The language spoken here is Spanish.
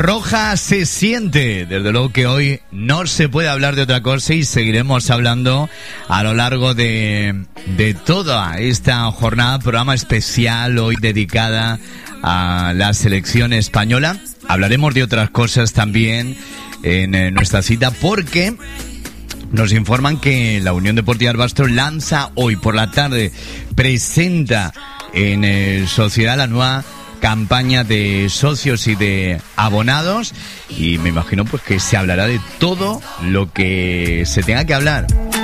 roja se siente. Desde luego que hoy no se puede hablar de otra cosa y seguiremos hablando a lo largo de toda esta jornada, programa especial hoy dedicada a la selección española. Hablaremos de otras cosas también en nuestra cita, porque nos informan que la Unión Deportiva Barbastro lanza hoy por la tarde, presenta en Sociedad la nueva campaña de socios y de abonados, y me imagino pues que se hablará de todo lo que se tenga que hablar.